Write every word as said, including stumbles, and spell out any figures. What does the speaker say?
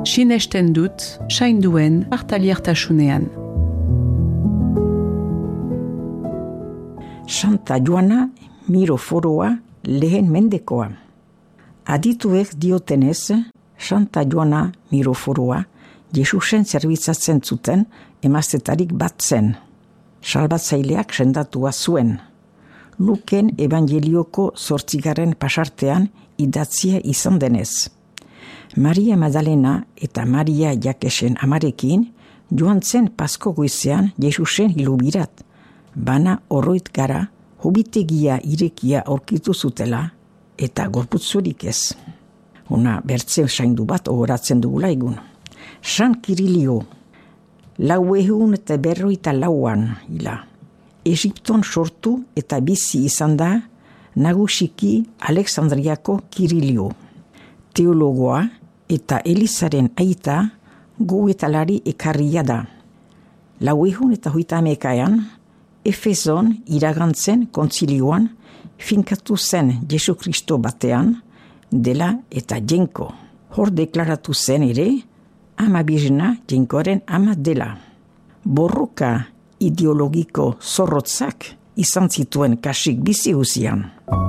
sinesten dut, sainduen partaliertasunean. Santa Joana Miroforoa lehen mendekoa. Adituek diotenez, Santa Joana Miroforoa Jesusen zerbitzatzen zuten emaztetarik bat zen. Salbatzaileak sendatua zuen. Luken evangelioko zortzigarren pasartean idatzia izan denez. Maria Madalena eta Maria Jakesen amarekin joan zen Pasko goizean Jesusen hilubirat. Bana oroit gara, hobitegia irekia aurkitu zutela eta gorputzurik ez. Una bertze saindu bat ohoratzen dugula egun. San Kirilio, lau ehun eta berroita lauan hila. Egipton sortu eta bizi izan da nagusiki Alexandriako Kirilio. Teologoa eta Elizaren aita goetalari ekarria da. Lau ehun eta hogeita hamaikaan Efeson iragantzen kontzilioan finkatu zen Jesu Kristo batean dela eta jenko. Hor deklaratu zen ere ama bizena jenkoaren ama dela. Borroka ideologiko zorrotzak izan zituen kasik bizi uzian.